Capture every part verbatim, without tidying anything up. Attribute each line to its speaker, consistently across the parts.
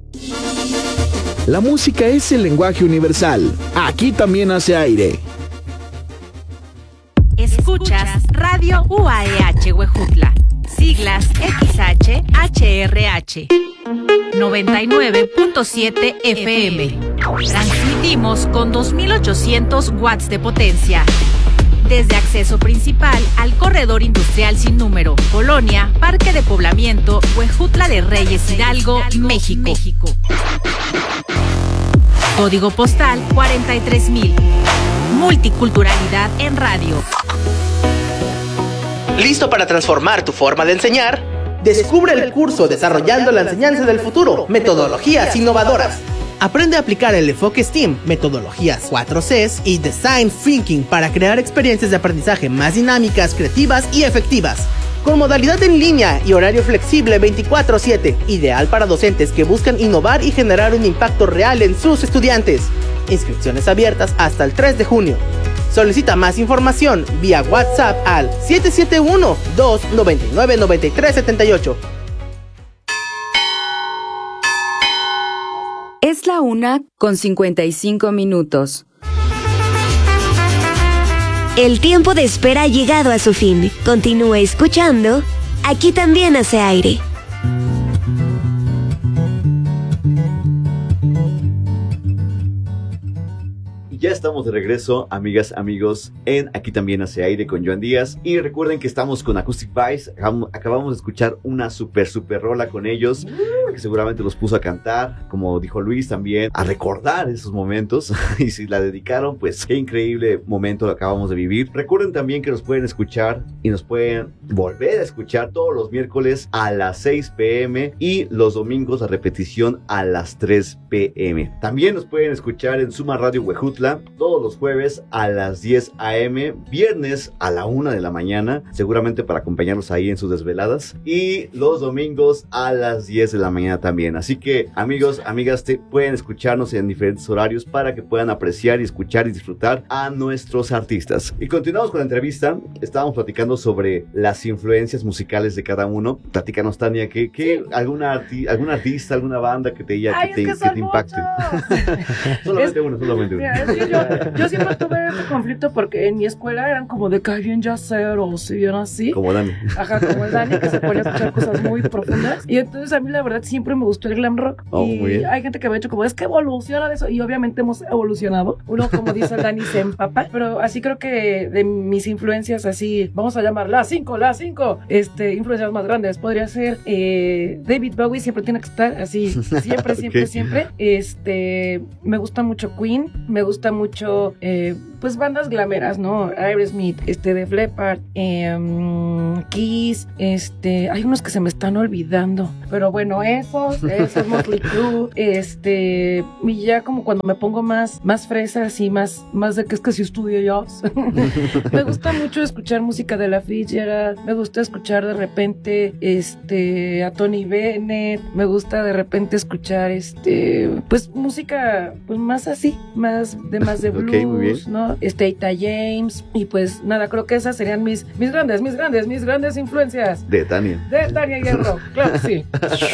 Speaker 1: La música es el lenguaje universal. Aquí también hace aire.
Speaker 2: Escuchas Radio U A E H Huejutla. Siglas X H H R H. noventa y nueve punto siete F M. Transmitimos con dos mil ochocientos watts de potencia. Desde acceso principal al corredor industrial sin número, Colonia, Parque de Poblamiento, Huejutla de Reyes, Hidalgo, México. Código postal cuarenta y tres mil. Multiculturalidad en radio.
Speaker 3: ¿Listo para transformar tu forma de enseñar? Descubre el curso Desarrollando la Enseñanza del Futuro, Metodologías Innovadoras. Aprende a aplicar el enfoque STEAM, metodologías cuatro Cs y Design Thinking para crear experiencias de aprendizaje más dinámicas, creativas y efectivas. Con modalidad en línea y horario flexible veinticuatro siete, ideal para docentes que buscan innovar y generar un impacto real en sus estudiantes. Inscripciones abiertas hasta el tres de junio. Solicita más información vía WhatsApp al siete siete uno, dos nueve nueve, nueve tres siete ocho.
Speaker 4: Es la una con cincuenta y cinco minutos.
Speaker 5: El tiempo de espera ha llegado a su fin. Continúe escuchando. Aquí también hace aire.
Speaker 6: Ya estamos de regreso, amigas, amigos, en Aquí También Hace Aire con Joan Díaz. Y recuerden que estamos con Acoustic Vice. Acabamos de escuchar una super, super rola con ellos, que seguramente los puso a cantar, como dijo Luis también, a recordar esos momentos. Y si la dedicaron, pues qué increíble momento lo acabamos de vivir. Recuerden también que nos pueden escuchar y nos pueden volver a escuchar todos los miércoles a las seis pm y los domingos a repetición a las tres pm. También nos pueden escuchar en Suma Radio Huejutla todos los jueves a las diez a.m., viernes a la una de la mañana, seguramente para acompañarlos ahí en sus desveladas, y los domingos a las diez de la mañana también. Así que, amigos, amigas, te pueden escucharnos en diferentes horarios para que puedan apreciar y escuchar y disfrutar a nuestros artistas. Y continuamos con la entrevista. Estábamos platicando sobre las influencias musicales de cada uno. Platícanos, Tania, ¿qué, qué, sí. alguna, arti algún artista, alguna banda que te, Ay, que te, que que te impacte? solamente es, uno, solamente uno.
Speaker 7: Mira, yo, yo siempre tuve este conflicto porque en mi escuela eran como de que hay bien yaceros y bien así.
Speaker 6: Como Dani.
Speaker 7: Ajá, como el Dani, que se ponía a escuchar cosas muy profundas. Y entonces a mí la verdad siempre me gustó el glam rock.
Speaker 6: Oh,
Speaker 7: y
Speaker 6: muy bien.
Speaker 7: Hay gente que me ha dicho como, es que evoluciona de eso. Y obviamente hemos evolucionado. Uno, como dice el Dani, se empapa. Pero así creo que de mis influencias así, vamos a llamar las cinco, las cinco, este, influencias más grandes. Podría ser eh, David Bowie, siempre tiene que estar así. Siempre, siempre, okay. siempre. Este, me gusta mucho Queen. Me gusta mucho Eh, pues bandas glameras, ¿no? Aerosmith, este, Def Leppard, eh, Kiss, este, hay unos que se me están olvidando, pero bueno, esos, esos Motley Crue, este, y ya como cuando me pongo más, más fresa, así, más, más de que es que si estudio yo, me gusta mucho escuchar música de la Fitzgerald, me gusta escuchar de repente, este, a Tony Bennett, me gusta de repente escuchar, este, pues música, pues más así, más de más de blues, okay, muy bien. ¿No? Este, Etta James, y pues nada, creo que esas serían mis, mis grandes, mis grandes, mis grandes influencias.
Speaker 6: De Tania.
Speaker 7: De Tania Hierro, claro que sí.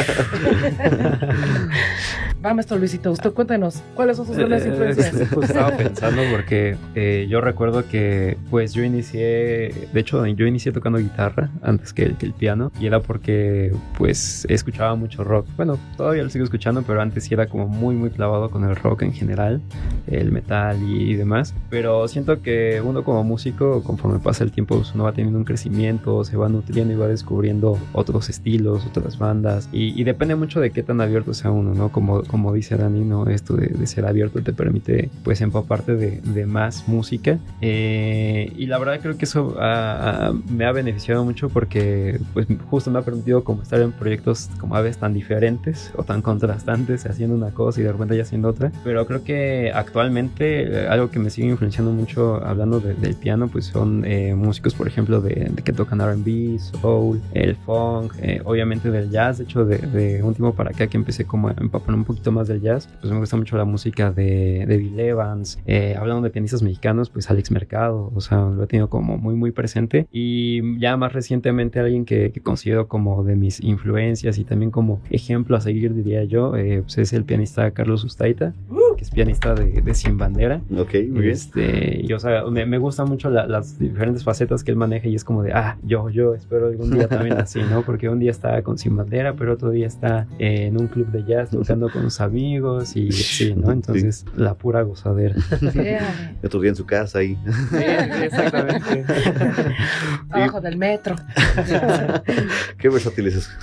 Speaker 7: Vamos, esto, Luisito, usted cuéntenos, ¿cuáles son sus grandes influencias?
Speaker 8: Eh, pues estaba pensando porque eh, yo recuerdo que pues yo inicié, de hecho yo inicié tocando guitarra antes que el, que el piano, y era porque pues escuchaba mucho rock. Bueno, todavía lo sigo escuchando, pero antes sí era como muy muy clavado con el rock en general, el metal y, y demás. Pero siento que uno como músico, conforme pasa el tiempo, pues uno va teniendo un crecimiento, se va nutriendo y va descubriendo otros estilos, otras bandas, y, y depende mucho de qué tan abierto sea uno, ¿no? Como, como dice Dani, ¿no? Esto de, de ser abierto te permite pues empaparte de, de más música, eh, y la verdad creo que eso a, a, me ha beneficiado mucho porque pues justo me ha permitido como estar en proyectos como a veces tan diferentes o tan contrastantes, haciendo una cosa y de repente ya haciendo otra. Pero creo que actualmente eh, algo que me sigue influenciando mucho hablando de, del piano pues son eh, músicos por ejemplo de, de que tocan R and B, soul, el funk, eh, obviamente del jazz. De hecho de, de un tiempo para acá que empecé como a empapar un poquito poquito más del jazz, pues me gusta mucho la música de, de Bill Evans. Eh, hablando de pianistas mexicanos, pues Alex Mercado, o sea, lo he tenido como muy, muy presente. Y ya más recientemente alguien que, que considero como de mis influencias y también como ejemplo a seguir, diría yo, eh, pues es el pianista Carlos Ustaita, que es pianista de, de Sin Bandera.
Speaker 6: Ok, muy bien.
Speaker 8: Este, y, o sea, me, me gustan mucho la, las diferentes facetas que él maneja y es como de, ah, yo, yo espero algún día también así, ¿no? Porque un día está con Sin Bandera, pero otro día está eh, en un club de jazz tocando con sus amigos y sí, ¿no? Entonces, sí, la pura gozadera.
Speaker 6: Y otro día en su casa ahí.
Speaker 8: Exactamente.
Speaker 7: Abajo del metro.
Speaker 6: Qué versátiles es.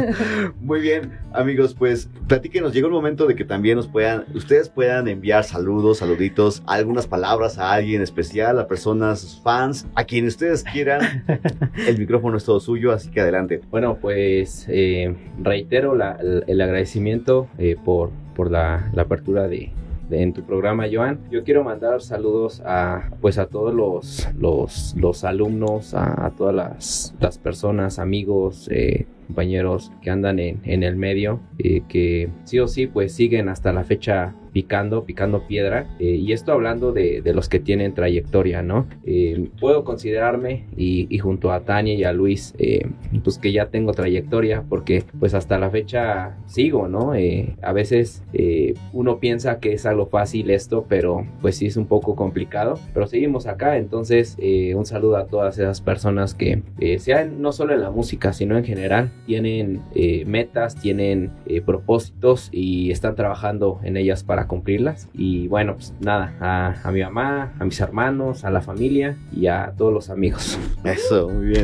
Speaker 6: Muy bien, amigos, pues platíquenos, llegó el momento de que también nos puedan, ustedes puedan enviar saludos, saluditos, algunas palabras a alguien especial, a personas, fans, a quien ustedes quieran. El micrófono es todo suyo, así que adelante.
Speaker 9: Bueno, pues eh, reitero la, el, el agradecimiento eh, por, por la, la apertura de, de en tu programa, Joan. Yo quiero mandar saludos a pues a todos los, los, los alumnos, a, a todas las, las personas, amigos, eh, compañeros que andan en, en el medio, eh, que sí o sí pues siguen hasta la fecha picando, picando piedra, eh, y esto hablando de, de los que tienen trayectoria, ¿no? Eh, puedo considerarme y, y junto a Tania y a Luis, eh, pues que ya tengo trayectoria porque pues hasta la fecha sigo, ¿no? Eh, a veces eh, uno piensa que es algo fácil esto, pero pues sí es un poco complicado, pero seguimos acá. Entonces eh, un saludo a todas esas personas que eh, sean no solo en la música, sino en general, tienen eh, metas, tienen eh, propósitos y están trabajando en ellas para cumplirlas. Y bueno, pues nada, a, a mi mamá, a mis hermanos, a la familia y a todos los amigos.
Speaker 6: Eso, muy bien.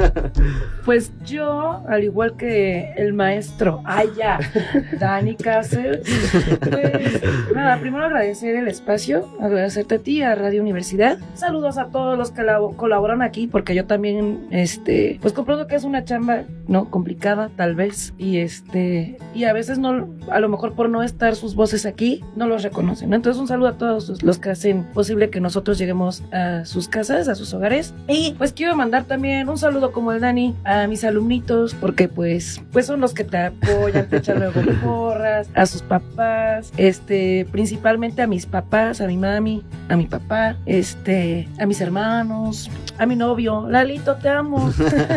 Speaker 7: Pues yo, al igual que el maestro, ay ya, Dani Cáceres, pues nada, primero agradecer el espacio, agradecerte a ti, a Radio Universidad. Saludos a todos los que la, colaboran aquí, porque yo también, este, pues comprendo que es una chamba, ¿no? Complicada, tal vez, y este, y a veces no, a lo mejor por no estar sus voces aquí, no los reconocen, ¿no? Entonces un saludo a todos los que hacen posible que nosotros lleguemos a sus casas, a sus hogares. Y pues quiero mandar también un saludo como el Dani a mis alumnitos, porque pues, pues son los que te apoyan, te echan luego porras, a sus papás, este, principalmente a mis papás, a mi mami, a mi papá, este, a mis hermanos, a mi novio, Lalito, te amo,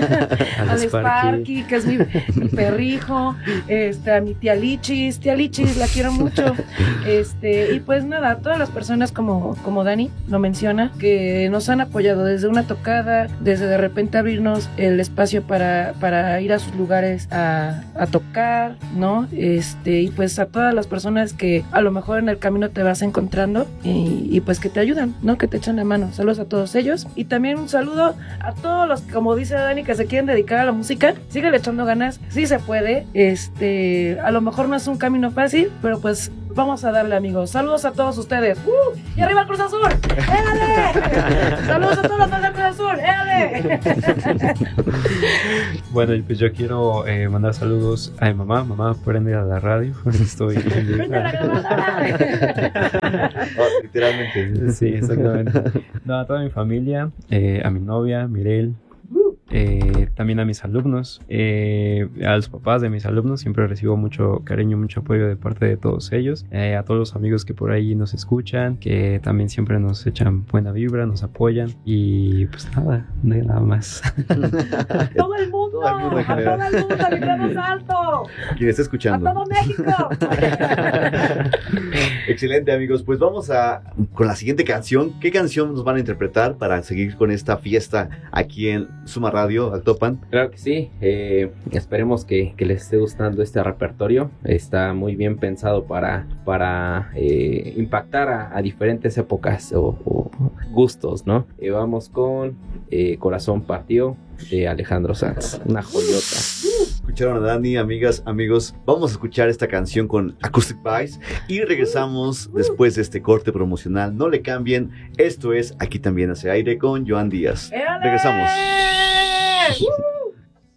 Speaker 7: al Sparky, que es mi, mi perrijo, este, a mi tía Lichis, tía Lichis, la quiero mucho, este, y pues nada, a todas las personas como, como Dani lo menciona, que nos han apoyado desde una tocada, desde de repente abrirnos el espacio para, para ir a sus lugares a, a tocar, ¿no? Este, y pues a todas las personas que a lo mejor en el camino te vas encontrando y, y pues que te ayudan, ¿no? Que te echan la mano. Saludos a todos ellos y también un saludo a todos los, como dice Dani, que se quieren dedicar a la música. Síguele echando ganas, sí se puede, este, a lo mejor no es un camino fácil, pero pues vamos a darle, amigos. Saludos a todos ustedes. ¡Uh! ¡Y arriba el Cruz Azul! ¡Éale! ¡Saludos a todos los del Cruz Azul! ¡Éale!
Speaker 8: Bueno, y pues yo quiero eh, mandar saludos a mi mamá. Mamá, prende a la radio. Estoy...
Speaker 6: Oh, literalmente.
Speaker 8: Sí, exactamente. No, a toda mi familia, eh, a mi novia, Mirel. Eh, también a mis alumnos, eh, a los papás de mis alumnos, siempre recibo mucho cariño, mucho apoyo de parte de todos ellos, eh, a todos los amigos que por ahí nos escuchan, que también siempre nos echan buena vibra, nos apoyan y pues nada, nada más.
Speaker 7: Todo el mundo, todo el mundo a todo el mundo, vibramos alto.
Speaker 6: Quien está escuchando.
Speaker 7: A todo México.
Speaker 6: Excelente, amigos, pues vamos a con la siguiente canción. ¿Qué canción nos van a interpretar para seguir con esta fiesta aquí en Suma Radio, Actopan?
Speaker 9: Claro que sí, eh, esperemos que, que les esté gustando este repertorio. Está muy bien pensado para, para eh, impactar a, a diferentes épocas o, o gustos, ¿no? Eh, vamos con eh, Corazón Partió de Alejandro Sanz, una joyota.
Speaker 6: Escucharon a Dani, amigas, amigos. Vamos a escuchar esta canción con Acoustic Vibes y regresamos después de este corte promocional. No le cambien, esto es Aquí También Hace Aire con Joan Díaz.
Speaker 7: ¡Éale!
Speaker 6: Regresamos.
Speaker 7: ¡Uh!